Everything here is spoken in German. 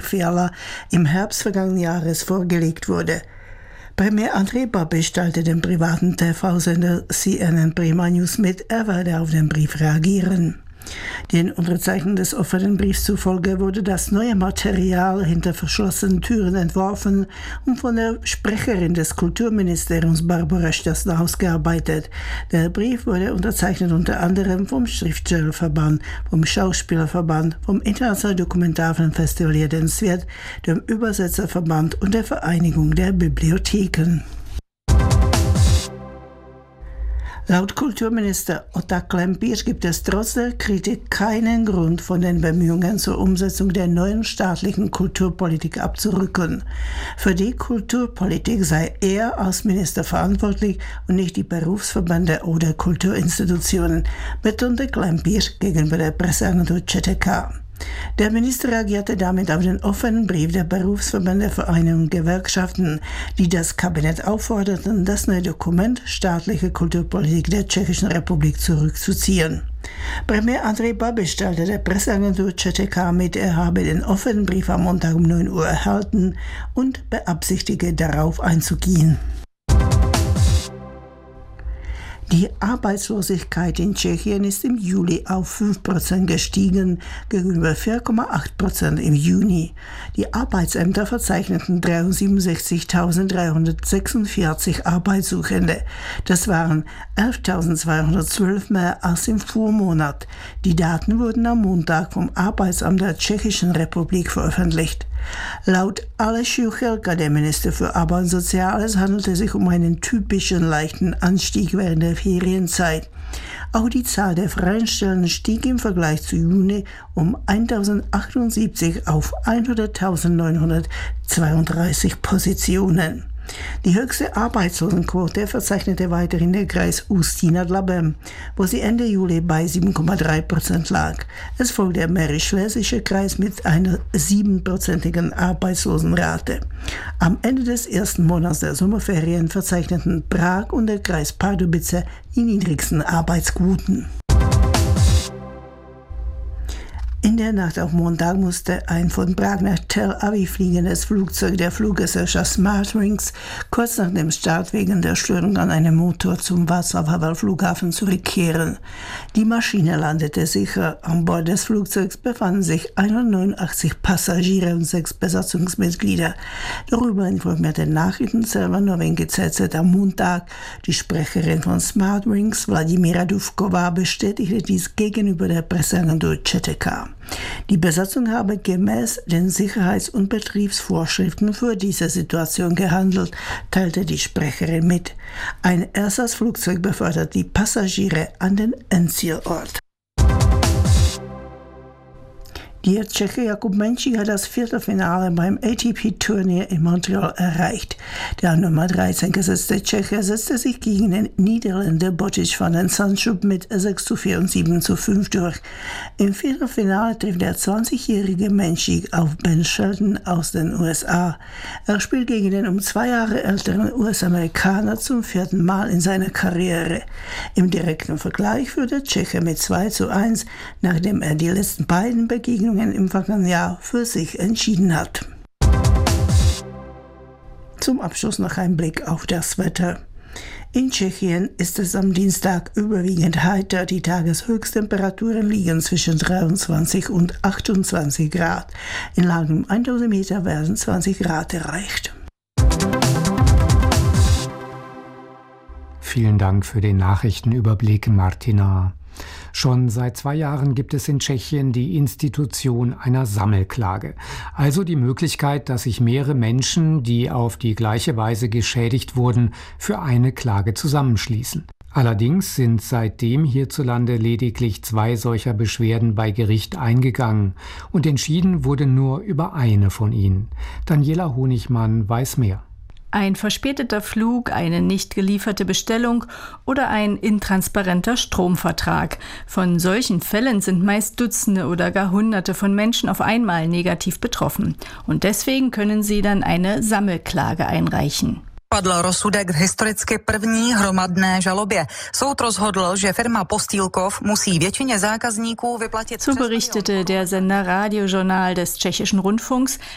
Fiala im Herbst vergangenen Jahres vorgelegt wurde. Premier Andrej Babiš teilte dem privaten TV-Sender CNN Prima News mit, er werde auf den Brief reagieren. Den Unterzeichnern des offenen Briefs zufolge wurde das neue Material hinter verschlossenen Türen entworfen und von der Sprecherin des Kulturministeriums Barbara Stasner ausgearbeitet. Der Brief wurde unterzeichnet unter anderem vom Schriftstellerverband, vom Schauspielerverband, vom Internationalen Dokumentarfilmfestival Jeden Svět, dem Übersetzerverband und der Vereinigung der Bibliotheken. Laut Kulturminister Otta Klempíř gibt es trotz der Kritik keinen Grund, von den Bemühungen zur Umsetzung der neuen staatlichen Kulturpolitik abzurücken. Für die Kulturpolitik sei er als Minister verantwortlich und nicht die Berufsverbände oder Kulturinstitutionen, betonte Klempíř gegenüber der Presseagentur ČTK. Der Minister reagierte damit auf den offenen Brief der Berufsverbände, Vereine und Gewerkschaften, die das Kabinett aufforderten, das neue Dokument Staatliche Kulturpolitik der Tschechischen Republik zurückzuziehen. Premier Andrej Babiš teilte der Presseagentur ČTK mit, er habe den offenen Brief am Montag um 9 Uhr erhalten und beabsichtige, darauf einzugehen. Die Arbeitslosigkeit in Tschechien ist im Juli auf 5% gestiegen, gegenüber 4,8% im Juni. Die Arbeitsämter verzeichneten 367.346 Arbeitssuchende. Das waren 11.212 mehr als im Vormonat. Die Daten wurden am Montag vom Arbeitsamt der Tschechischen Republik veröffentlicht. Laut Aleš Juchelka, der Minister für Arbeit und Soziales, handelte es sich um einen typischen leichten Anstieg während der Ferienzeit. Auch die Zahl der freien Stellen stieg im Vergleich zu Juni um 1.078 auf 100.932 Positionen. Die höchste Arbeitslosenquote verzeichnete weiterhin der Kreis Ústí nad Labem, wo sie Ende Juli bei 7,3% lag. Es folgt der mährisch-schlesische Kreis mit einer 7%igen Arbeitslosenrate. Am Ende des ersten Monats der Sommerferien verzeichneten Prag und der Kreis Pardubice die niedrigsten Arbeitsquoten. In der Nacht auf Montag musste ein von Prag nach Tel Aviv fliegendes Flugzeug der Fluggesellschaft SmartWings kurz nach dem Start wegen der Störung an einem Motor zum Václav-Havel-Flughafen zurückkehren. Die Maschine landete sicher. An Bord des Flugzeugs befanden sich 189 Passagiere und 6 Besatzungsmitglieder. Darüber informierte Nachrichtenserver Novinky CZ am Montag. Die Sprecherin von SmartWings, Vladimíra Duvková, bestätigte dies gegenüber der Presseagentur ČTK. Die Besatzung habe gemäß den Sicherheits- und Betriebsvorschriften für diese Situation gehandelt, teilte die Sprecherin mit. Ein Ersatzflugzeug befördert die Passagiere an den Endzielort. Der Tscheche Jakub Menšík hat das Viertelfinale beim ATP-Turnier in Montreal erreicht. Der Nummer 13 gesetzte Tscheche setzte sich gegen den Niederländer Botic van den Zandschulp mit 6:4 und 7:5 durch. Im Viertelfinale trifft der 20-jährige Menšík auf Ben Shelton aus den USA. Er spielt gegen den um 2 Jahre älteren US-Amerikaner zum 4. Mal in seiner Karriere. Im direkten Vergleich führt der Tscheche mit 2:1, nachdem er die letzten beiden Begegnungen im vergangenen Jahr für sich entschieden hat. Zum Abschluss noch ein Blick auf das Wetter. In Tschechien ist es am Dienstag überwiegend heiter. Die Tageshöchsttemperaturen liegen zwischen 23 und 28 Grad. In Lagen um 1000 Meter werden 20 Grad erreicht. Vielen Dank für den Nachrichtenüberblick, Martina. Schon seit 2 Jahren gibt es in Tschechien die Institution einer Sammelklage. Also die Möglichkeit, dass sich mehrere Menschen, die auf die gleiche Weise geschädigt wurden, für eine Klage zusammenschließen. Allerdings sind seitdem hierzulande lediglich 2 solcher Beschwerden bei Gericht eingegangen und entschieden wurde nur über eine von ihnen. Daniela Honigmann weiß mehr. Ein verspäteter Flug, eine nicht gelieferte Bestellung oder ein intransparenter Stromvertrag. Von solchen Fällen sind meist Dutzende oder gar Hunderte von Menschen auf einmal negativ betroffen. Und deswegen können sie dann eine Sammelklage einreichen. Padl rozsudek v historicky první hromadné žalobě. Soud rozhodl, že firma Postýlkov musí většině zákazníků vyplatit. So berichtete der Sender Radiojournal des tschechischen Rundfunks.